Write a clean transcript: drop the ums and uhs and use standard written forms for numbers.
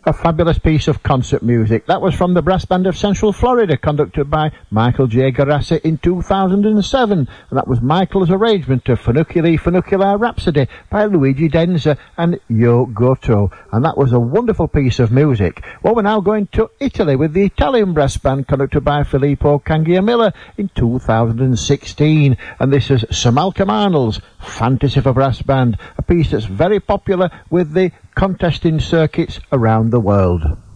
A fabulous piece of concert music. That was from the Brass Band of Central Florida, conducted by Michael J. Garassi in 2007. And that was Michael's arrangement of Funiculi Funicular Rhapsody by Luigi Denza and Yo Goto. And that was a wonderful piece of music. Well, we're now going to Italy with the Italian Brass Band, conducted by Filippo Cangiamilla in 2016. And this is Sir Malcolm Arnold's Fantasy for Brass Band, a piece that's very popular with the contesting circuits around the world.